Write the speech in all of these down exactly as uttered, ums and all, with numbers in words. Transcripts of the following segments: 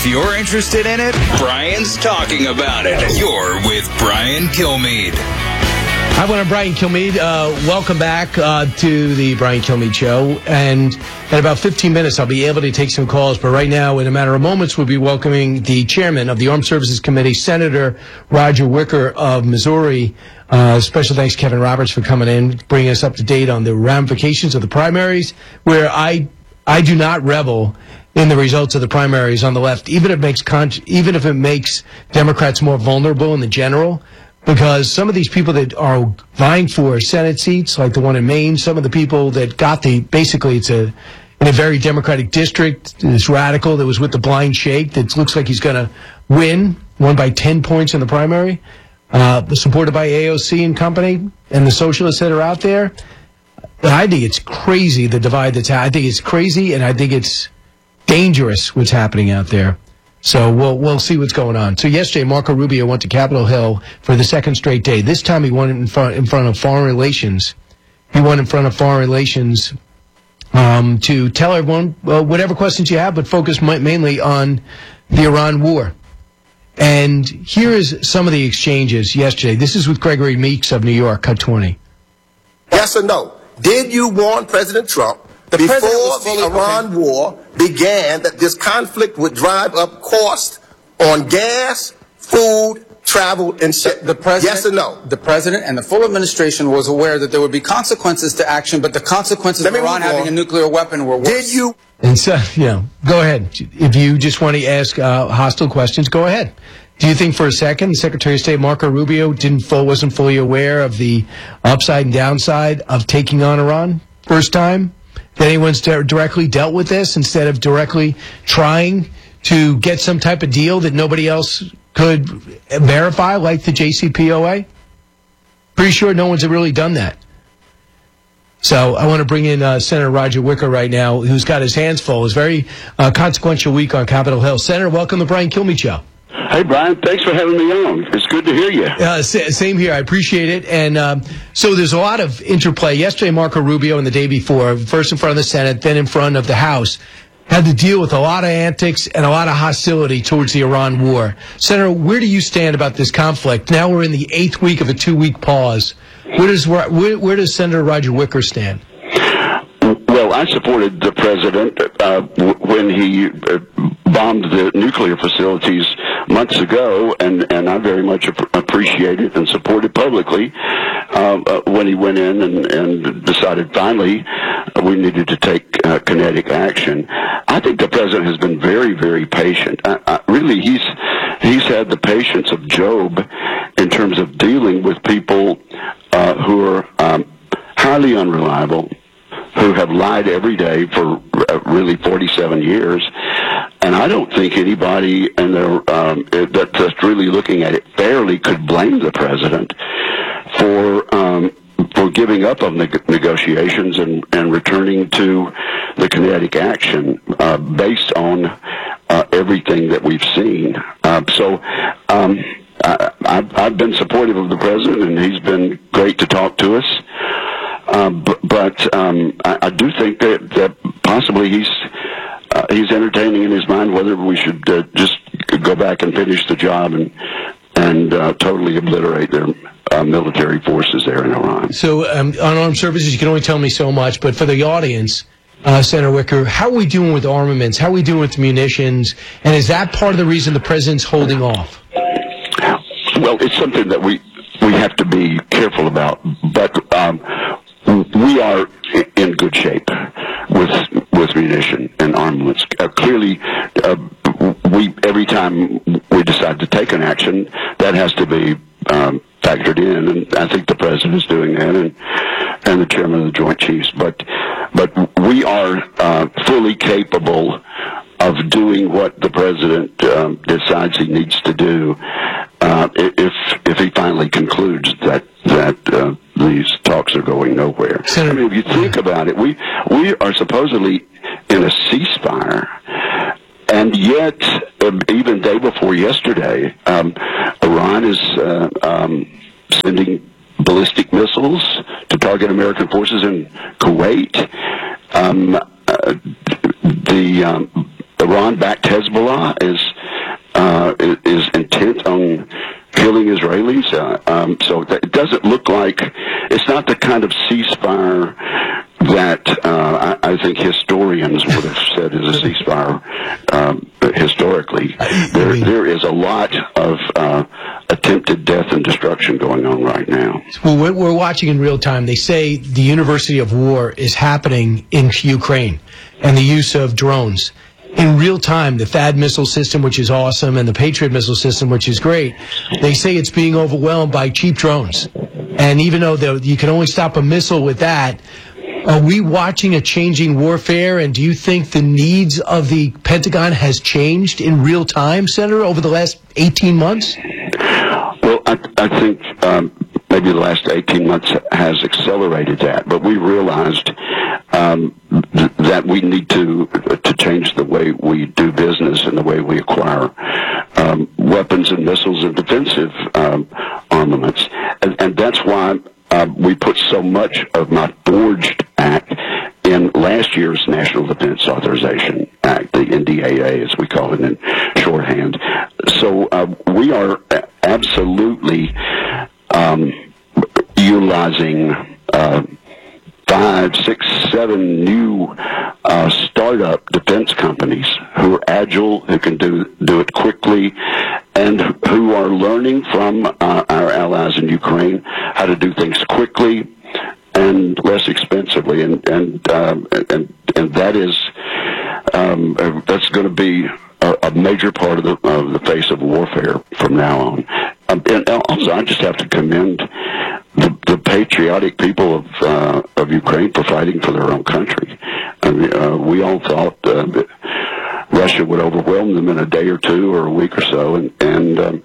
If you're interested in it, Brian's talking about it. You're with Brian Kilmeade. Hi, I'm Brian Kilmeade. Uh, welcome back uh, to the Brian Kilmeade Show. And in about fifteen minutes, I'll be able to take some calls. But right now, in a matter of moments, we'll be welcoming the chairman of the Armed Services Committee, Senator Roger Wicker of Missouri. Uh, special thanks, Kevin Roberts, for coming in, bringing us up to date on the ramifications of the primaries, where I I do not revel in the results of the primaries on the left, even if it makes con- even if it makes Democrats more vulnerable in the general. Because some of these people that are vying for Senate seats, like the one in Maine, some of the people that got the, basically it's a, in a very Democratic district, this radical that was with the blind shake that looks like he's going to win, won by ten points in the primary, uh, supported by A O C and company, and the socialists that are out there. I think it's crazy, the divide that's happening. I think it's crazy, and I think it's dangerous what's happening out there. So we'll we'll see what's going on. So yesterday, Marco Rubio went to Capitol Hill for the second straight day. This time he won in front in front of Foreign Relations. He won in front of Foreign Relations um, to tell everyone uh, whatever questions you have, but focus mainly on the Iran war. And here is some of the exchanges yesterday. This is with Gregory Meeks of New York, Cut twenty. Yes or no? Did you warn President Trump the before the Iran okay. war began that this conflict would drive up cost on gas, food, travel, and shit? The, the president, yes or no? The president and the full administration was aware that there would be consequences to action, but the consequences of Iran having a nuclear weapon were worse. Did you? And so, you know, go ahead. If you just want to ask uh, hostile questions, go ahead. Do you think for a second Secretary of State Marco Rubio didn't full, wasn't fully aware of the upside and downside of taking on Iran first time? That anyone's directly dealt with this instead of directly trying to get some type of deal that nobody else could verify, like the J C P O A? Pretty sure no one's really done that. So I want to bring in uh, Senator Roger Wicker right now, who's got his hands full. It's a very uh, consequential week on Capitol Hill. Senator, welcome to the Brian Kilmeade Show. Hey, Brian, thanks for having me on. It's good to hear you. Uh, same here. I appreciate it. And um, so there's a lot of interplay. Yesterday, Marco Rubio, and the day before, first in front of the Senate, then in front of the House, had to deal with a lot of antics and a lot of hostility towards the Iran war. Senator, where do you stand about this conflict? Now we're in the eighth week of a two-week pause. Where does, where, where does Senator Roger Wicker stand? Well, I supported the president uh, when he uh, bombed the nuclear facilities months ago, and, and I very much ap- appreciate it and support it publicly uh, uh, when he went in and, and decided finally uh, we needed to take uh, kinetic action. I think the president has been very, very patient. I, I, really, he's he's had the patience of Job in terms of dealing with people uh, who are um, highly unreliable, who have lied every day for uh, really forty-seven years. And I don't think anybody in their, um, that, that's really looking at it fairly could blame the president for um, for giving up on the negotiations and, and returning to the kinetic action uh, based on uh, everything that we've seen. Uh, so um, I, I've, I've been supportive of the president, and he's been great to talk to us. Uh, but but um, I, I do think that, that possibly he's uh, he's entertaining in his mind whether we should uh, just go back and finish the job and and uh, totally obliterate their uh, military forces there in Iran. So um, on armed services, you can only tell me so much. But for the audience, uh, Senator Wicker, how are we doing with armaments? How are we doing with munitions? And is that part of the reason the president's holding off? Well, it's something that we we have to be careful about, but. Um, We are in good shape with with munition and armaments. Uh, clearly, uh, we every time we decide to take an action, that has to be um, factored in, and I think the president is doing that, and and the chairman of the Joint Chiefs. But but we are uh, fully capable of doing what the president um, decides he needs to do uh, if if he finally concludes that that uh, these talks are going nowhere. I mean, if you think about it, we we are supposedly in a ceasefire, and yet uh, even day before yesterday, um, Iran is uh, um, sending ballistic missiles to target American forces in Kuwait. Um, uh, the um, Iran-backed Hezbollah is uh, is intent on killing Israelis. Uh, um, so that it doesn't look like, it's not the kind of ceasefire that uh, I, I think historians would have said is a ceasefire um, historically. There, there is a lot of uh, attempted death and destruction going on right now. Well, we're watching in real time. They say the University of War is happening in Ukraine and the use of drones. In real time, the THAAD missile system, which is awesome, and the Patriot missile system, which is great, they say it's being overwhelmed by cheap drones. And even though you can only stop a missile with that, are we watching a changing warfare, and do you think the needs of the Pentagon has changed in real time, Senator, over the last eighteen months? Well, I, I think um, maybe the last eighteen months has accelerated that, but we realized um, th- that we need to to change the way we do business and the way we acquire um, weapons and missiles and defensive um, armaments, and, and that's why uh, we put so much of my Forged Act in last year's National Defense Authorization Act, the N D A A, as we call it in shorthand. So uh, we are absolutely um, utilizing uh, five, six, seven new uh, startup defense companies who are agile, who can do do it quickly, and who are learning from uh, our allies in Ukraine how to do things quickly and less expensively, and and um, and and that is um, that's going to be a, a major part of the of the face of warfare from now on. Um, and also, I just have to commend the, the patriotic people of uh, of Ukraine for fighting for their own country. I mean, uh, we all thought uh, that Russia would overwhelm them in a day or two or a week or so, and and um,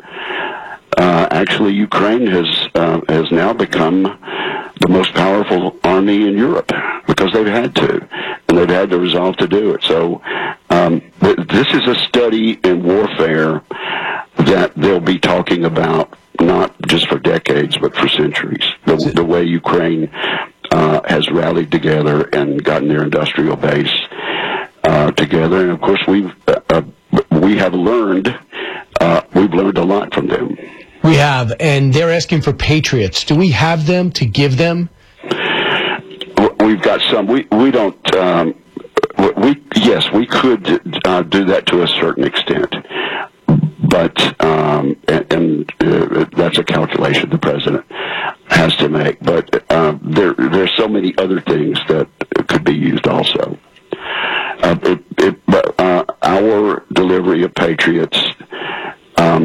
uh, actually, Ukraine has uh, has now become the most powerful army in Europe because they've had to, and they've had the resolve to do it. So um, th- this is a study in warfare that they'll be talking about not just for decades, but for centuries. The, the way Ukraine uh, has rallied together and gotten their industrial base uh, together, and of course we've uh, we have learned uh, we've learned a lot from them. We have, and they're asking for Patriots. Do we have them to give them? We've got some. We we don't. Um, we yes, we could uh, do that to a certain extent, but um, and, and uh, that's a calculation the president has to make. But uh, there there's so many other things that could be used also. Uh, it, it, but uh, our delivery of Patriots Um,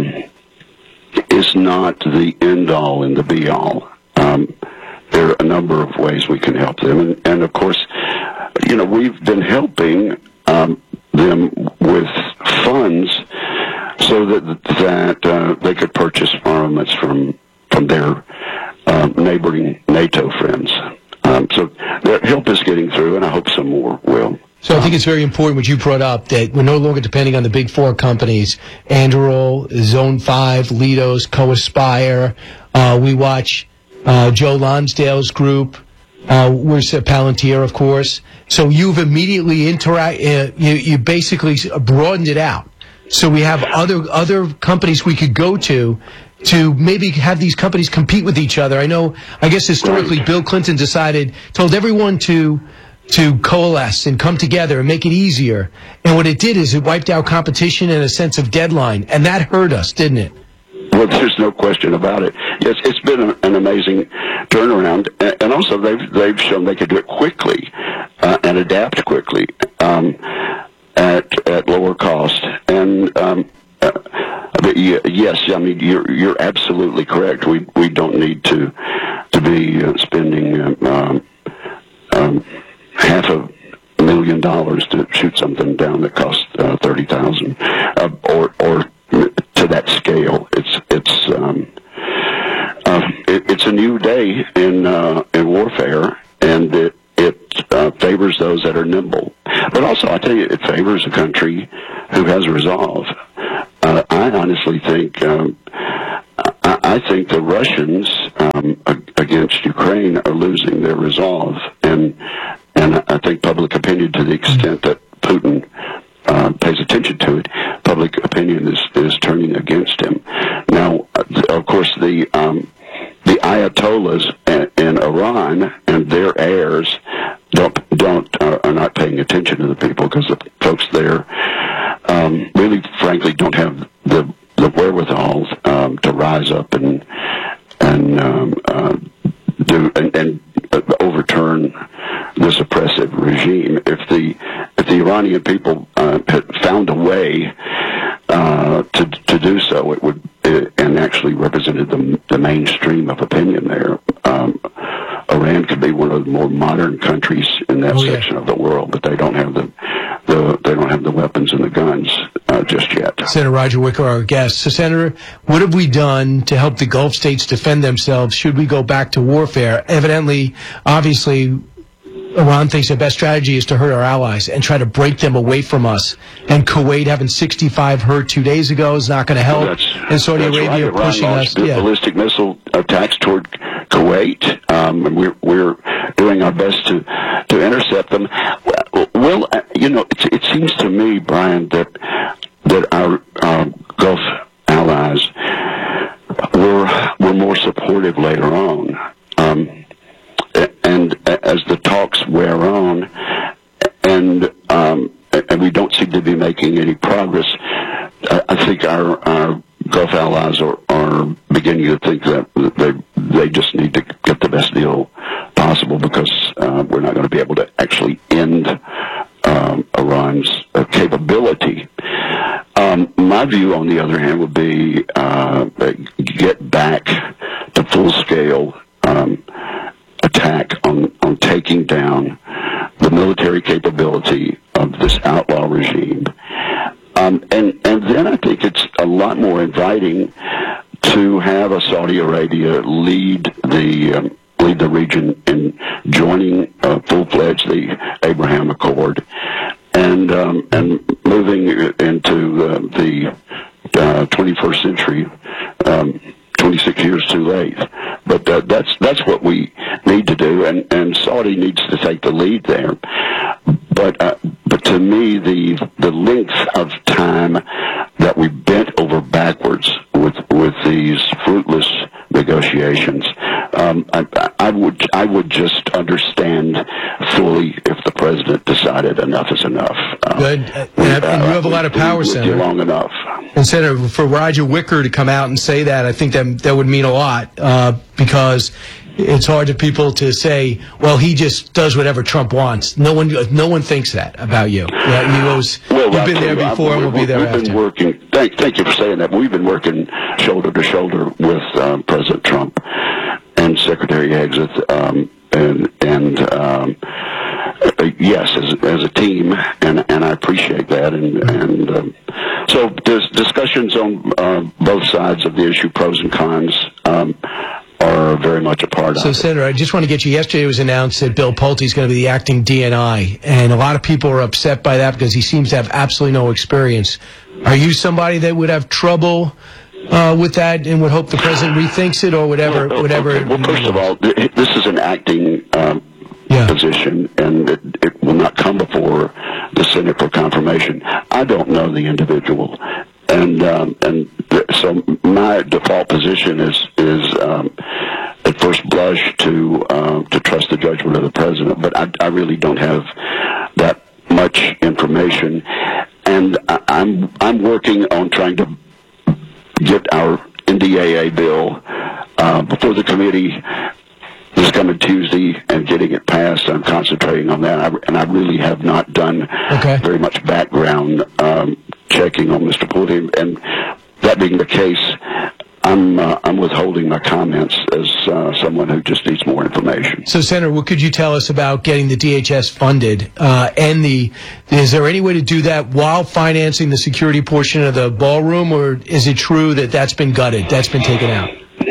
is not the end-all and the be-all. Um, there are a number of ways we can help them. And, and of course, you know, we've been helping um, them with funds so that that uh, they could purchase armaments from, from their uh, neighboring NATO friends. Um, so their help is getting through, and I hope some more will. So I think it's very important what you brought up, that we're no longer depending on the big four companies, Anduril, Zone five, Leidos, Co-Aspire. Uh, we watch uh, Joe Lonsdale's group. Uh, we're Palantir, of course. So you've immediately interact. Uh, you, you basically broadened it out. So we have other other companies we could go to to maybe have these companies compete with each other. I know, I guess historically, Bill Clinton decided, told everyone to to coalesce and come together and make it easier. And what it did is it wiped out competition and a sense of deadline. And that hurt us, didn't it? Well, there's no question about it. Yes, it's been a, an amazing turnaround. And also, they've, they've shown they could do it quickly uh, and adapt quickly um, at, at lower cost. And, um, uh, but yes, I mean, you're, you're absolutely correct. We, we don't need to, to be uh, spending, um, um, half a million dollars to shoot something down that costs uh, thirty thousand, uh, or or to that scale. It's it's um, uh, it, it's a new day in uh, in warfare, and it it uh, favors those that are nimble. But also, I tell you, it favors a country who has resolve. Uh, I honestly think. Um, I, I think the Russians um, against Ukraine are losing their resolve, and and I think public opinion, to the extent that Putin uh, pays attention to it, public opinion is is frankly don't have the the wherewithal um, to rise up and and um, uh, do and, and overturn this oppressive regime. If the if the Iranian people uh, had found a way uh, to to do so, it would it, and actually represented the the mainstream of opinion there. Um, Iran could be one of the more modern countries in that oh, yeah. section of the world, but they don't have the, the they don't have the weapons and the guns uh, just yet. Senator Roger Wicker, our guest. So, Senator, what have we done to help the Gulf states defend themselves? Should we go back to warfare? Evidently, obviously, Iran thinks the best strategy is to hurt our allies and try to break them away from us. And Kuwait having sixty-five hurt two days ago is not going to help. That's, and Saudi that's Arabia right. pushing Iran us. launched Yeah. ballistic missile attacks toward Kuwait, um, and we're we're doing our best to to intercept them. Well, you know, it, it seems to me, Brian, that that our uh, Gulf allies were were more supportive later on. Um, And as the talks wear on, and um, and we don't seem to be making any progress, I think our, our Gulf allies are, are beginning to think that they they just need to get the best deal possible, because uh, we're not going to be able to actually end um, Iran's uh, capability. Um, my view, on the other hand, would be uh, get back to full-scale Um, attack on, on taking down the military capability of this outlaw regime. Um, and, and then I think it's a lot more inviting to have a Saudi Arabia lead the um, lead the region in joining uh, full-fledged the Abraham Accord and um, and moving into uh, the uh, twenty-first century. Um, twenty-six years too late, but uh, that's that's what we need to do, and, and Saudi needs to take the lead there. But uh, but to me, the the length of time that we bent over backwards with with these fruitless negotiations, um, I, I would I would just understand fully if the president decided enough is enough. Um, Good, and, and you have a lot of power, Senator. Long enough. And Senator, for Roger Wicker to come out and say that, I think that that would mean a lot, uh, because it's hard to people to say, well, he just does whatever Trump wants. No one, no one thinks that about you. Yeah, you always, well, you've been there before, and we'll be there we've after. We've been working. Thank, thank you for saying that. We've been working shoulder to shoulder with uh, President Trump and Secretary Exit, um, and and. Um, Uh, yes, as, as a team, and and I appreciate that, and and um, so there's discussions on uh, both sides of the issue, pros and cons, um, are very much a part so, of it. So, Senator, I just want to get you. Yesterday, it was announced that Bill Pulte is going to be the acting D N I, and a lot of people are upset by that because he seems to have absolutely no experience. Are you somebody that would have trouble uh, with that, and would hope the president rethinks it, or whatever? Well, whatever. Okay. Well, first of all, this is an acting Um, Yeah. position, and it, it will not come before the Senate for confirmation. I don't know the individual, and um, and th- so my default position is is um, at first blush to uh, to trust the judgment of the president, but I, I really don't have that much information, and I, I'm I'm working on trying to get our N D A A bill uh, before the committee this coming Tuesday and getting it passed. I'm concentrating on that, I, and I really have not done okay. very much background um, checking on Mister Pulte. And that being the case, I'm uh, I'm withholding my comments as uh, someone who just needs more information. So, Senator, what could you tell us about getting the D H S funded? Uh, and the is there any way to do that while financing the security portion of the ballroom, or is it true that that's been gutted, that's been taken out?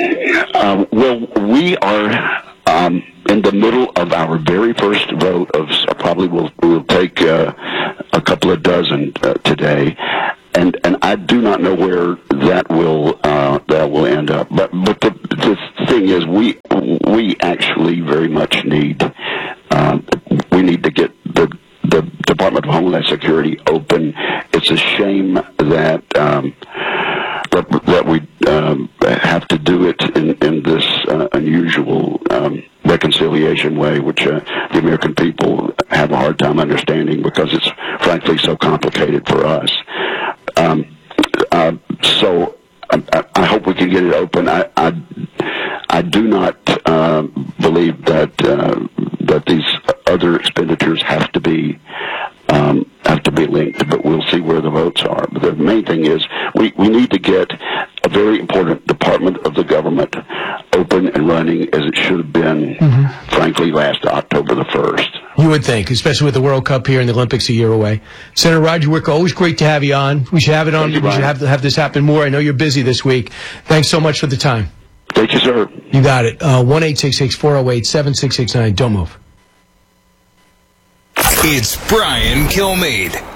Uh, well, we are um, in the middle of our very first vote of uh, probably we'll, we'll take uh, a couple of dozen uh, today, and and I do not know where that will uh, that will end up. But but the the thing is, we we actually very much need uh, we need to get the the Department of Homeland Security open. It's a shame that. Um, That, that we um, have to do it in, in this uh, unusual um, reconciliation way, which uh, the American people have a hard time understanding because it's frankly so complicated for us. Um, open. I I, I do not uh, believe that uh, that these other expenditures have to be um, have to be linked, but we'll see where the votes are. But the main thing is we, we need to get a very important department of the government open and running as it should have been, mm-hmm. frankly, last October the first. You would think, especially with the World Cup here and the Olympics a year away. Senator Roger Wicker, always great to have you on. We should have it on. You, we should have, have this happen more. I know you're busy this week. Thanks so much for the time. Thank you, sir. You got it. Uh, one eight six six, four oh eight, seven six six nine. Don't move. It's Brian Kilmeade.